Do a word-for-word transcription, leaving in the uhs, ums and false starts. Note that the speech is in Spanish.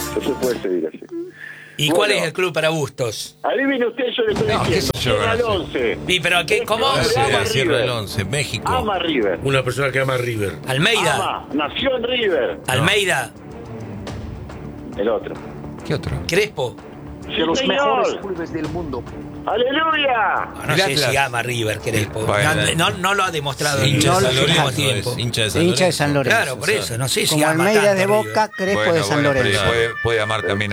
Eso puede seguir así. ¿Y Bueno. cuál es el club para Bustos? Adivine usted, yo le estoy No, ¿qué diciendo. sé yo? Sierra del No sé. once. ¿Y pero qué? ¿Cómo? Ama Sí, River. Sierra del once, México. Ama River. Una persona que ama a River. Almeida. Ama. Nació en River. Almeida. El otro. ¿Qué otro? Crespo. Sí, señor. clubes del mundo. ¡Aleluya! No El sé Atlas. si ama River Crespo. Bueno. No, no, no lo ha demostrado en Hincha de los San últimos Lorenzo. tiempos. es Hincha de San Hincha de Lorenzo. San Lorenzo. Claro, por eso. No sé si Como ama Almeida tanto de River. Boca, Crespo Bueno, de San bueno, pero Lorenzo. Puede, puede amar también